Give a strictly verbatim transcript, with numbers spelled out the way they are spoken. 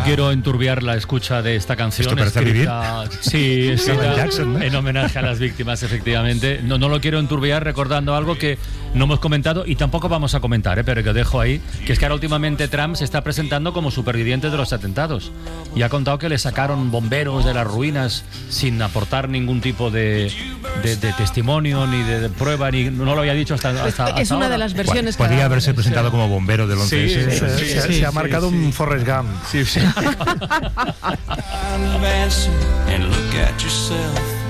quiero enturbiar la escucha de esta canción. ¿Esto parece escrita, Vivir? Sí, escrita Jackson, ¿no? en homenaje a las víctimas, efectivamente. No, no lo quiero enturbiar recordando algo que no hemos comentado y tampoco vamos a comentar, ¿eh? Pero que dejo ahí, que es que ahora últimamente Trump se está presentando como superviviente de los atentados y ha contado que le sacaron bomberos de las ruinas sin aportar ningún tipo de, de, de testimonio ni de, de prueba, ni no lo había dicho hasta, hasta, hasta Es una ahora. de las versiones que Podría ha dado. haberse presentado como bombero del once Sí, ese. sí, Se, sí, se- sí, se ha sí, marcado sí. un Forrest Gump. Sí, sí. And look at yourself.